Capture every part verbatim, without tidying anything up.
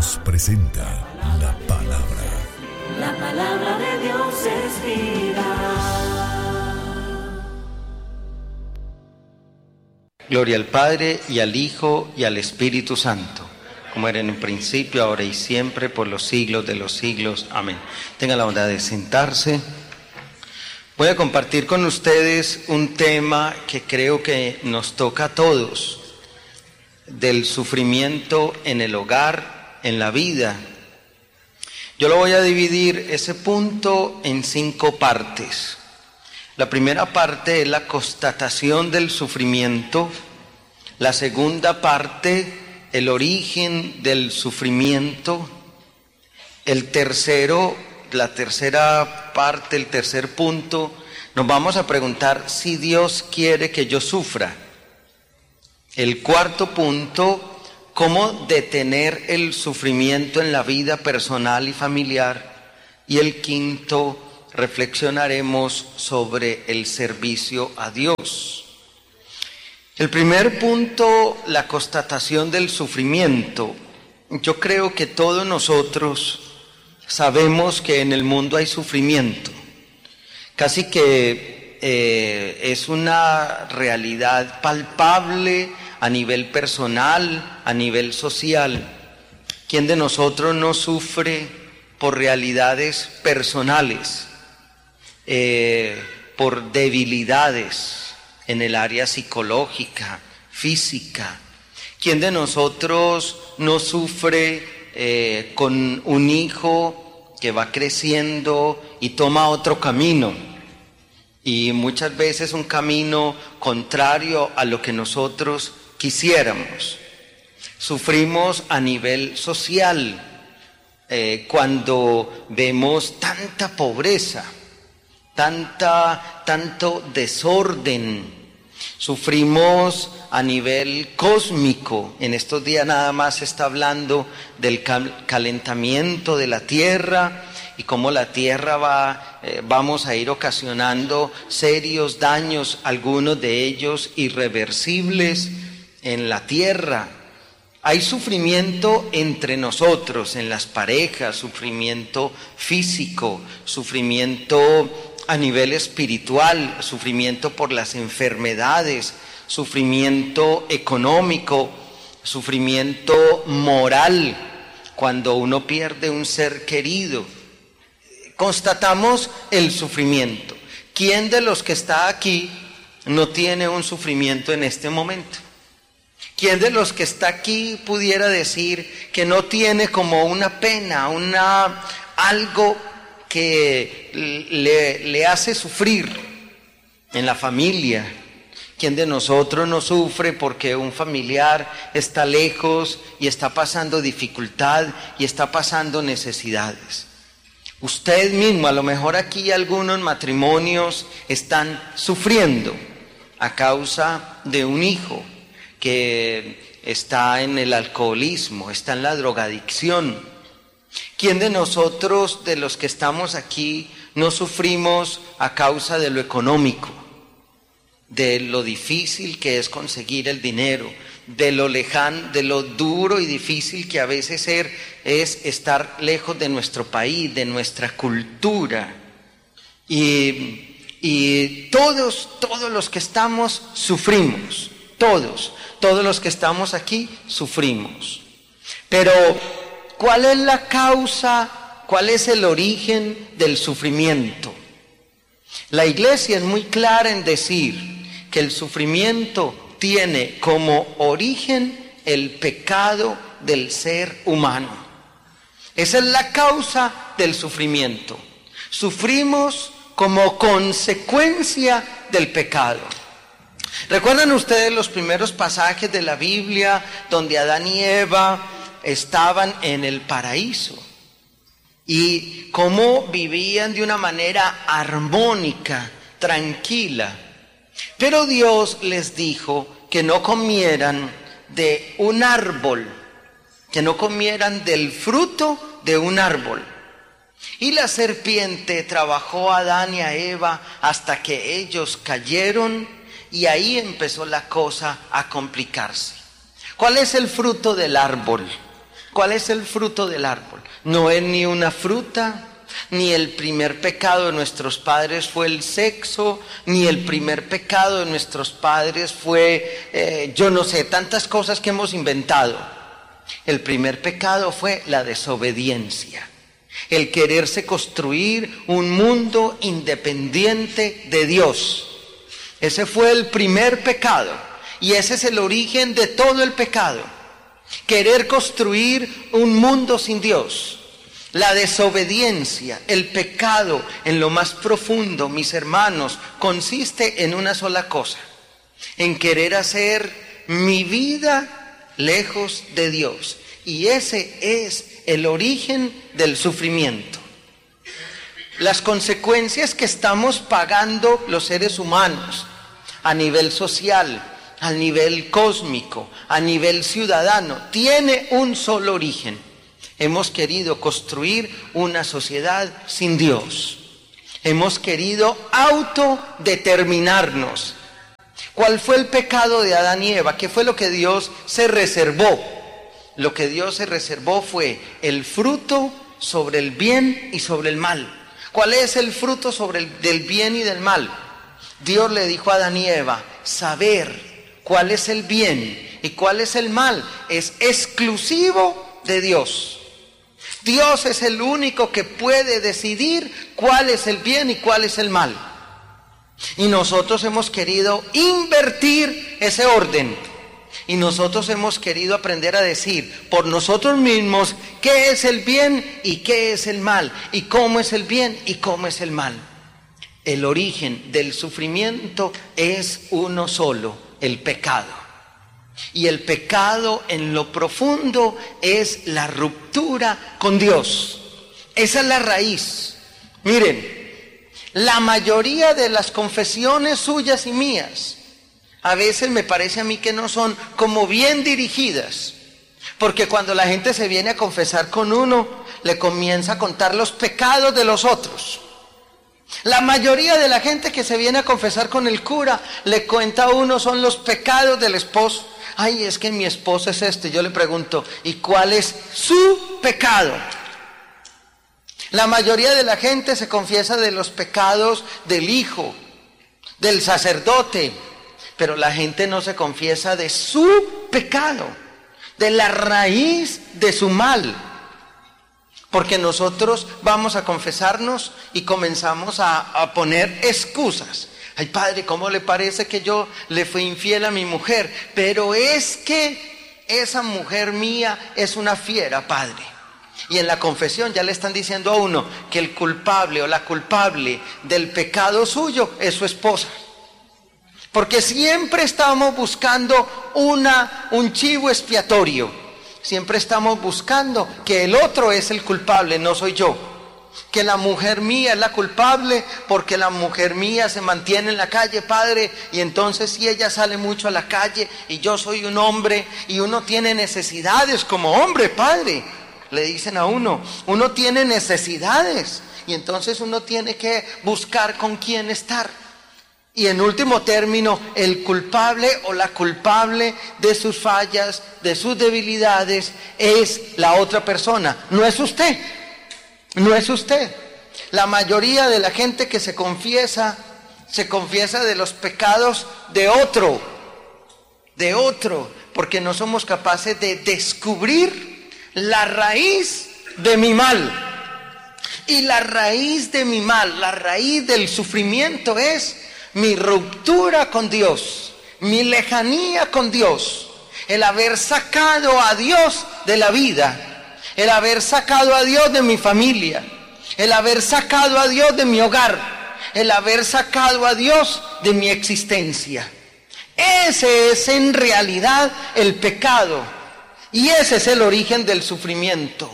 Dios presenta la palabra. La palabra de Dios es vida. Gloria al Padre, y al Hijo, y al Espíritu Santo, como era en el principio, ahora y siempre, por los siglos de los siglos. Amén. Tengan la bondad de sentarse. Voy a compartir con ustedes un tema que creo que nos toca a todos, del sufrimiento en el hogar, en la vida. Yo lo voy a dividir ese punto en cinco partes. La primera parte es la constatación del sufrimiento. La segunda parte, el origen del sufrimiento. El tercero, la tercera parte, el tercer punto, nos vamos a preguntar si Dios quiere que yo sufra. El cuarto punto, cómo detener el sufrimiento en la vida personal y familiar. Y el quinto, reflexionaremos sobre el servicio a Dios. El primer punto, la constatación del sufrimiento. Yo creo que todos nosotros sabemos que en el mundo hay sufrimiento. Casi que eh, es una realidad palpable a nivel personal, a nivel social. ¿Quién de nosotros no sufre por realidades personales, eh, por debilidades en el área psicológica, física? ¿Quién de nosotros no sufre eh, con un hijo que va creciendo y toma otro camino? Y muchas veces un camino contrario a lo que nosotros quisiéramos. Sufrimos a nivel social eh, cuando vemos tanta pobreza, tanta, tanto desorden. Sufrimos a nivel cósmico. En estos días nada más se está hablando del cal- calentamiento de la tierra y cómo la tierra va, eh, vamos a ir ocasionando serios daños, algunos de ellos irreversibles en la tierra. Hay sufrimiento entre nosotros, en las parejas, sufrimiento físico, sufrimiento a nivel espiritual, sufrimiento por las enfermedades, sufrimiento económico, sufrimiento moral, cuando uno pierde un ser querido. Constatamos el sufrimiento. ¿Quién de los que está aquí no tiene un sufrimiento en este momento? ¿Quién de los que está aquí pudiera decir que no tiene como una pena, una algo que le, le hace sufrir en la familia? ¿Quién de nosotros no sufre porque un familiar está lejos y está pasando dificultad y está pasando necesidades? Usted mismo, a lo mejor aquí algunos matrimonios están sufriendo a causa de un hijo que está en el alcoholismo, está en la drogadicción. ¿Quién de nosotros, de los que estamos aquí, no sufrimos a causa de lo económico, de lo difícil que es conseguir el dinero, de lo lejano, de lo duro y difícil que a veces ser, es estar lejos de nuestro país, de nuestra cultura? Y, y todos, todos los que estamos sufrimos, todos, todos los que estamos aquí sufrimos. Pero, ¿cuál es la causa? ¿Cuál es el origen del sufrimiento? La Iglesia es muy clara en decir que el sufrimiento tiene como origen el pecado del ser humano. Esa es la causa del sufrimiento. Sufrimos como consecuencia del pecado. ¿Recuerdan ustedes los primeros pasajes de la Biblia donde Adán y Eva estaban en el paraíso? Y cómo vivían de una manera armónica, tranquila. Pero Dios les dijo que no comieran de un árbol, que no comieran del fruto de un árbol. Y la serpiente trabajó a Adán y a Eva hasta que ellos cayeron, y ahí empezó la cosa a complicarse. ¿Cuál es el fruto del árbol? ¿Cuál es el fruto del árbol? No es ni una fruta, ni el primer pecado de nuestros padres fue el sexo, ni el primer pecado de nuestros padres fue, eh, yo no sé, tantas cosas que hemos inventado. El primer pecado fue la desobediencia, el quererse construir un mundo independiente de Dios. Ese fue el primer pecado y ese es el origen de todo el pecado. Querer construir un mundo sin Dios. La desobediencia, el pecado en lo más profundo, mis hermanos, consiste en una sola cosa, en querer hacer mi vida lejos de Dios. Y ese es el origen del sufrimiento. Las consecuencias que estamos pagando los seres humanos a nivel social, a nivel cósmico, a nivel ciudadano, tiene un solo origen. Hemos querido construir una sociedad sin Dios. Hemos querido autodeterminarnos. ¿Cuál fue el pecado de Adán y Eva? ¿Qué fue lo que Dios se reservó? Lo que Dios se reservó fue el fruto sobre el bien y sobre el mal. ¿Cuál es el fruto sobre el del bien y del mal? Dios le dijo a Adán y Eva, saber cuál es el bien y cuál es el mal es exclusivo de Dios. Dios es el único que puede decidir cuál es el bien y cuál es el mal. Y nosotros hemos querido invertir ese orden. Y nosotros hemos querido aprender a decir por nosotros mismos qué es el bien y qué es el mal. Y cómo es el bien y cómo es el mal. El origen del sufrimiento es uno solo, el pecado. Y el pecado en lo profundo es la ruptura con Dios. Esa es la raíz. Miren, la mayoría de las confesiones suyas y mías, a veces me parece a mí que no son como bien dirigidas. Porque cuando la gente se viene a confesar con uno, le comienza a contar los pecados de los otros. La mayoría de la gente que se viene a confesar con el cura, le cuenta a uno son los pecados del esposo. Ay, es que mi esposo es este. Yo le pregunto, ¿y cuál es su pecado? La mayoría de la gente se confiesa de los pecados del hijo, del sacerdote, pero la gente no se confiesa de su pecado, de la raíz de su mal. Porque nosotros vamos a confesarnos y comenzamos a, a poner excusas. Ay, padre, ¿cómo le parece que yo le fui infiel a mi mujer? Pero es que esa mujer mía es una fiera, padre. Y en la confesión ya le están diciendo a uno que el culpable o la culpable del pecado suyo es su esposa. Porque siempre estamos buscando una, un chivo expiatorio. Siempre estamos buscando que el otro es el culpable, no soy yo. Que la mujer mía es la culpable porque la mujer mía se mantiene en la calle, padre, y entonces si ella sale mucho a la calle y yo soy un hombre y uno tiene necesidades como hombre, padre, le dicen a uno, uno tiene necesidades y entonces uno tiene que buscar con quién estar. Y en último término, el culpable o la culpable de sus fallas, de sus debilidades, es la otra persona, no es usted. No es usted. La mayoría de la gente que se confiesa, se confiesa de los pecados de otro, de otro, porque no somos capaces de descubrir la raíz de mi mal. Y la raíz de mi mal, la raíz del sufrimiento es mi ruptura con Dios, mi lejanía con Dios, el haber sacado a Dios de la vida. El haber sacado a Dios de mi familia, el haber sacado a Dios de mi hogar, el haber sacado a Dios de mi existencia. Ese es en realidad el pecado y ese es el origen del sufrimiento.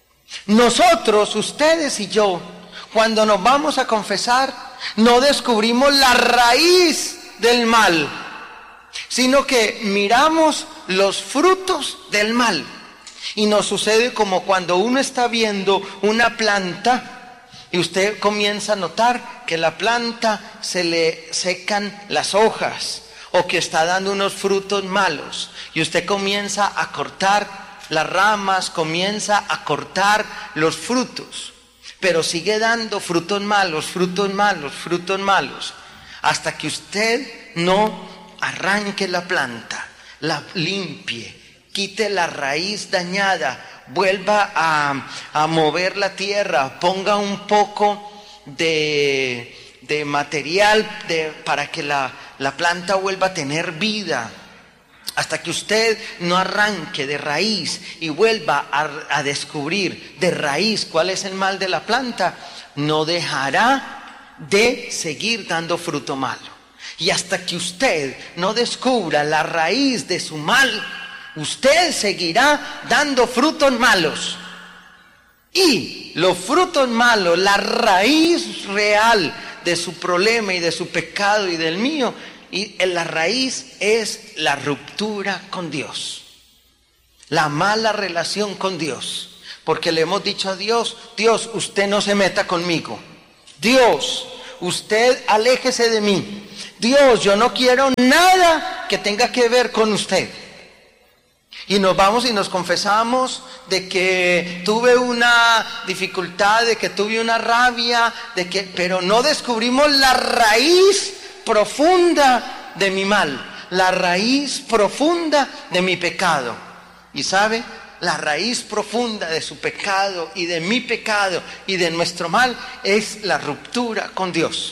Nosotros, ustedes y yo, cuando nos vamos a confesar, no descubrimos la raíz del mal, sino que miramos los frutos del mal. Y nos sucede como cuando uno está viendo una planta y usted comienza a notar que la planta se le secan las hojas o que está dando unos frutos malos y usted comienza a cortar las ramas, comienza a cortar los frutos, pero sigue dando frutos malos, frutos malos, frutos malos, hasta que usted no arranque la planta, la limpie, quite la raíz dañada, vuelva a, a mover la tierra, ponga un poco de, de material de, para que la, la planta vuelva a tener vida. Hasta que usted no arranque de raíz y vuelva a, a descubrir de raíz cuál es el mal de la planta, no dejará de seguir dando fruto malo. Y hasta que usted no descubra la raíz de su mal, usted seguirá dando frutos malos. Y los frutos malos, la raíz real de su problema y de su pecado y del mío, y la raíz es la ruptura con Dios, la mala relación con Dios, porque le hemos dicho a Dios: Dios, usted no se meta conmigo, Dios, usted aléjese de mí, Dios, yo no quiero nada que tenga que ver con usted. Y nos vamos y nos confesamos de que tuve una dificultad, de que tuve una rabia, de que, pero no descubrimos la raíz profunda de mi mal, la raíz profunda de mi pecado. Y sabe, la raíz profunda de su pecado y de mi pecado y de nuestro mal es la ruptura con Dios.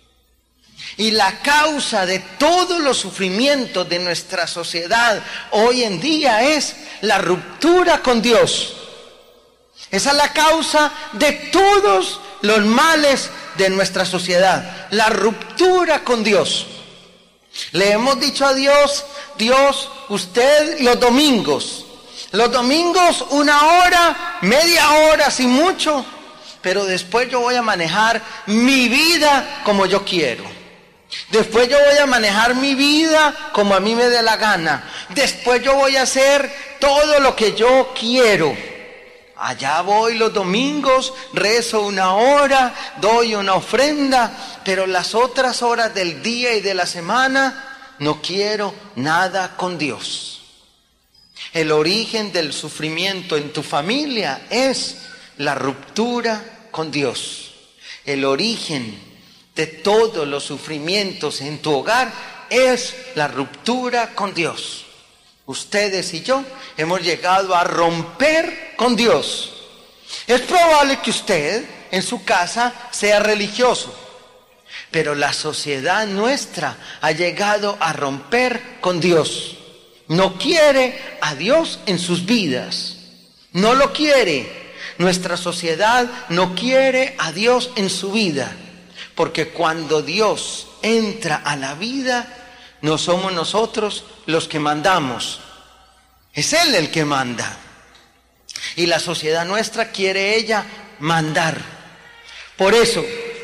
Y la causa de todos los sufrimientos de nuestra sociedad hoy en día es la ruptura con Dios. Esa es la causa de todos los males de nuestra sociedad, la ruptura con Dios. Le hemos dicho a Dios: Dios, usted los domingos, los domingos una hora, media hora, sin mucho, pero después yo voy a manejar mi vida como yo quiero. Después yo voy a manejar mi vida como a mí me dé la gana. Después yo voy a hacer todo lo que yo quiero. Allá voy los domingos, rezo una hora, doy una ofrenda, pero las otras horas del día y de la semana no quiero nada con Dios. El origen del sufrimiento en tu familia es la ruptura con Dios. El origen de todos los sufrimientos en tu hogar es la ruptura con Dios. Ustedes y yo hemos llegado a romper con Dios. Es probable que usted en su casa sea religioso, pero la sociedad nuestra ha llegado a romper con Dios. No quiere a Dios en sus vidas, no lo quiere. Nuestra sociedad no quiere a Dios en su vida, porque cuando Dios entra a la vida, no somos nosotros los que mandamos, es Él el que manda. Y la sociedad nuestra quiere ella mandar. Por eso,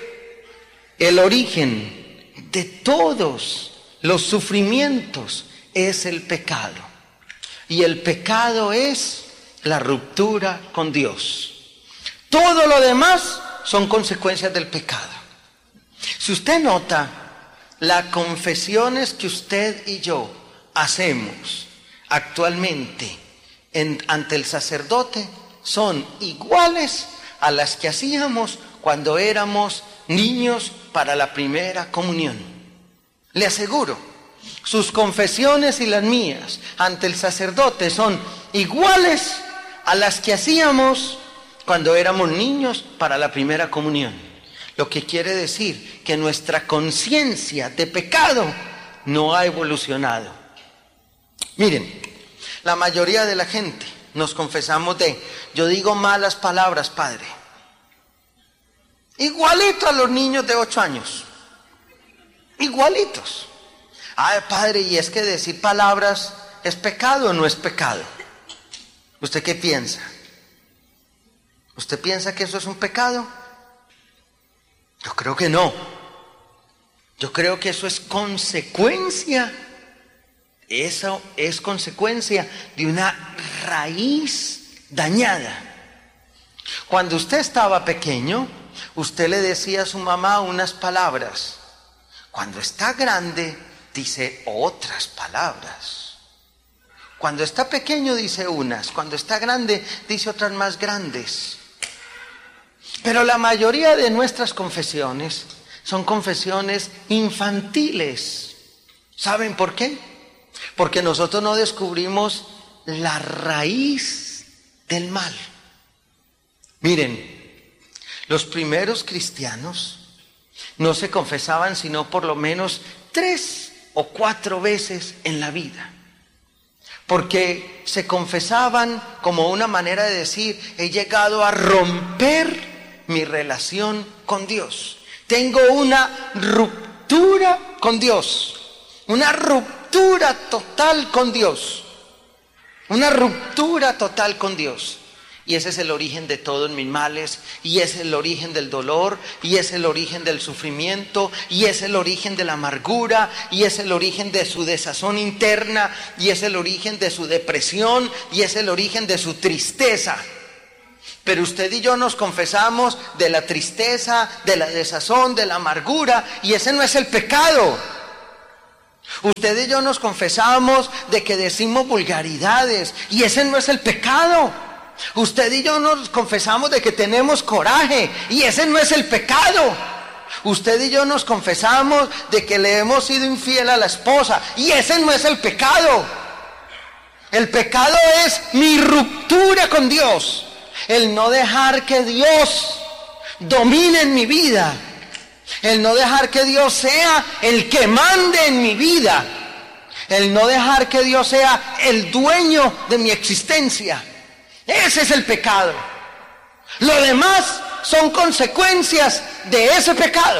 el origen de todos los sufrimientos es el pecado. Y el pecado es la ruptura con Dios. Todo lo demás son consecuencias del pecado. Si usted nota, las confesiones que usted y yo hacemos actualmente en, ante el sacerdote son iguales a las que hacíamos cuando éramos niños para la primera comunión. Le aseguro, sus confesiones y las mías ante el sacerdote son iguales a las que hacíamos cuando éramos niños para la primera comunión. Lo que quiere decir que nuestra conciencia de pecado no ha evolucionado. Miren, la mayoría de la gente nos confesamos de: yo digo malas palabras, padre. Igualito a los niños de ocho años. Igualitos. Ay, padre, ¿y es que decir palabras es pecado o no es pecado? ¿Usted qué piensa? ¿Usted piensa que eso es un pecado? Yo creo que no. Yo creo que eso es consecuencia. Eso es consecuencia de una raíz dañada. Cuando usted estaba pequeño, usted le decía a su mamá unas palabras. Cuando está grande, dice otras palabras. Cuando está pequeño dice unas, cuando está grande dice otras más grandes. Pero la mayoría de nuestras confesiones son confesiones infantiles. ¿Saben por qué? Porque nosotros no descubrimos la raíz del mal. Miren, los primeros cristianos no se confesaban sino por lo menos tres o cuatro veces en la vida. Porque se confesaban como una manera de decir, he llegado a romper mi relación con Dios. Tengo una ruptura con Dios. Una ruptura total con Dios. Una ruptura total con Dios. Y ese es el origen de todos mis males, y es el origen del dolor, y es el origen del sufrimiento, y es el origen de la amargura, y es el origen de su desazón interna, y es el origen de su depresión, y es el origen de su tristeza. Pero usted y yo nos confesamos de la tristeza, de la desazón, de la amargura, y ese no es el pecado. Usted y yo nos confesamos de que decimos vulgaridades, y ese no es el pecado. Usted y yo nos confesamos de que tenemos coraje, y ese no es el pecado. Usted y yo nos confesamos de que le hemos sido infiel a la esposa, y ese no es el pecado. El pecado es mi ruptura con Dios, el no dejar que Dios domine en mi vida, el no dejar que Dios sea el que mande en mi vida, el no dejar que Dios sea el dueño de mi existencia. Ese es el pecado. Lo demás son consecuencias de ese pecado.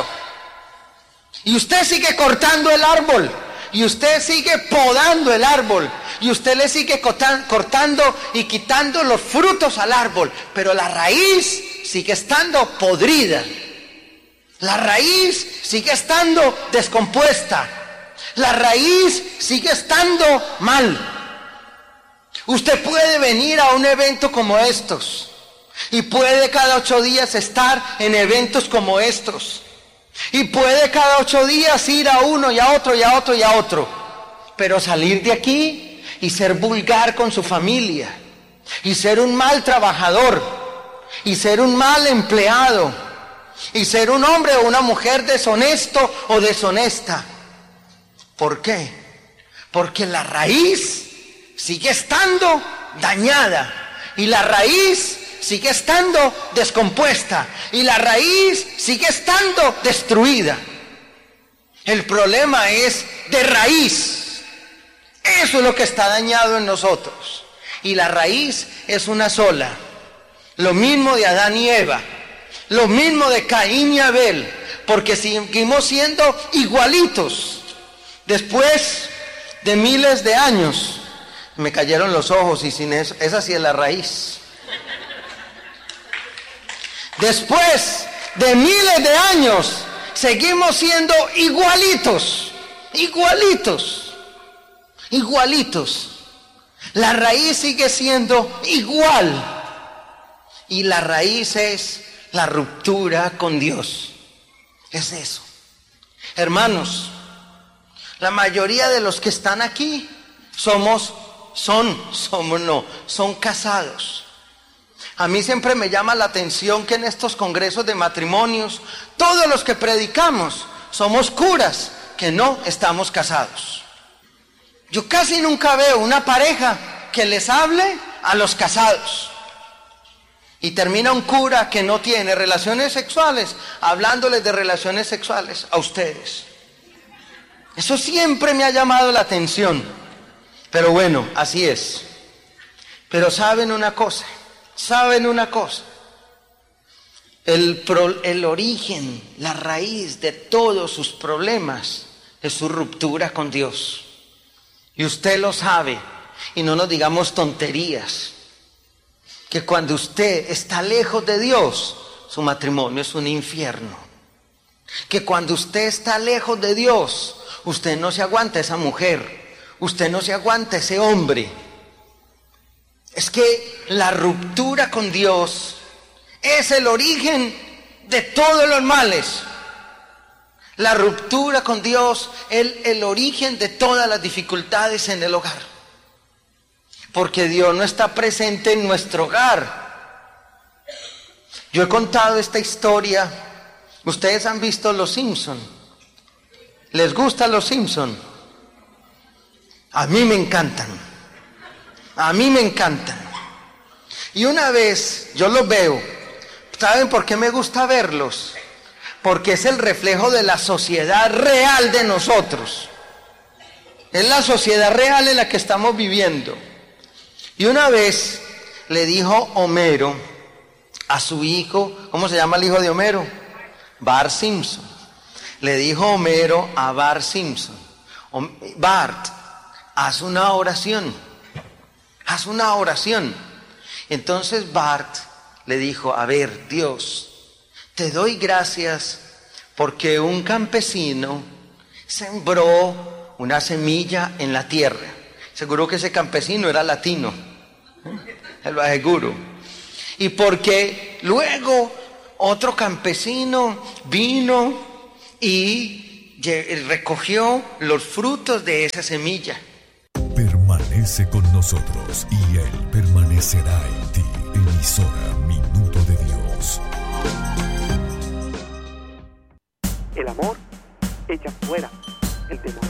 Y usted sigue cortando el árbol, y usted sigue podando el árbol, y usted le sigue cortando y quitando los frutos al árbol, pero la raíz sigue estando podrida. La raíz sigue estando descompuesta. La raíz sigue estando mal. Usted puede venir a un evento como estos, y puede cada ocho días estar en eventos como estos, y puede cada ocho días ir a uno y a otro y a otro y a otro, pero salir de aquí y ser vulgar con su familia, y ser un mal trabajador, y ser un mal empleado, y ser un hombre o una mujer deshonesto o deshonesta. ¿Por qué? Porque la raíz sigue estando dañada, y la raíz sigue estando descompuesta, y la raíz sigue estando destruida. El problema es de raíz. Eso es lo que está dañado en nosotros, y la raíz es una sola. Lo mismo de Adán y Eva, lo mismo de Caín y Abel, porque seguimos siendo igualitos. Después de miles de años, me cayeron los ojos, y sin eso, esa sí es la raíz. Después de miles de años, seguimos siendo igualitos, igualitos, igualitos. La raíz sigue siendo igual, y la raíz es la ruptura con Dios. Es eso. Hermanos, la mayoría de los que están aquí somos Son, somos no, son casados. A mí siempre me llama la atención que en estos congresos de matrimonios, todos los que predicamos somos curas que no estamos casados. Yo casi nunca veo una pareja que les hable a los casados, y termina un cura que no tiene relaciones sexuales hablándoles de relaciones sexuales a ustedes. Eso siempre me ha llamado la atención. Pero bueno, así es. Pero saben una cosa, saben una cosa. El, pro, el origen, la raíz de todos sus problemas es su ruptura con Dios. Y usted lo sabe, y no nos digamos tonterías. Que cuando usted está lejos de Dios, su matrimonio es un infierno. Que cuando usted está lejos de Dios, usted no se aguanta esa mujer. Usted no se aguanta ese hombre. Es que la ruptura con Dios es el origen de todos los males. La ruptura con Dios es el, el origen de todas las dificultades en el hogar. porque Dios no está presente en nuestro hogar. Yo he contado esta historia. Ustedes han visto Los Simpson. ¿Les gustan Los Simpson? A mí me encantan. A mí me encantan. Y una vez yo los veo. ¿Saben por qué me gusta verlos? Porque es el reflejo de la sociedad real de nosotros. Es la sociedad real en la que estamos viviendo. Y una vez le dijo Homero a su hijo, ¿cómo se llama el hijo de Homero? Bart Simpson. Le dijo Homero a Bart Simpson: Bart, haz una oración. Haz una oración. Entonces Bart le dijo: a ver, Dios, te doy gracias porque un campesino sembró una semilla en la tierra. Seguro que ese campesino era latino, ¿eh? Se lo aseguro. Y porque luego otro campesino vino y recogió los frutos de esa semilla. Permanece con nosotros y Él permanecerá en ti. Emisora Minuto de Dios. El amor echa fuera el temor.